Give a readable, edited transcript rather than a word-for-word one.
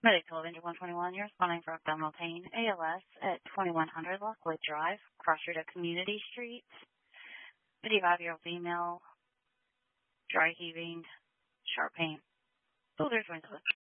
Medical Avenger 121, you're responding for abdominal pain, ALS at 2100 Lockwood Drive, cross street of Community Street. 55-year-old female, dry heaving, sharp pain. Shoulders, wrinkles.